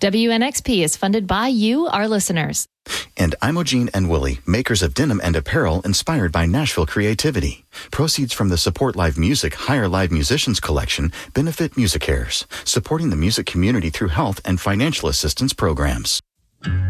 WNXP is funded by you, our listeners. And Imogene and Willie, makers of denim and apparel inspired by Nashville creativity. Proceeds from the Support Live Music Hire Live Musicians collection benefit MusiCares, supporting the music community through health and financial assistance programs.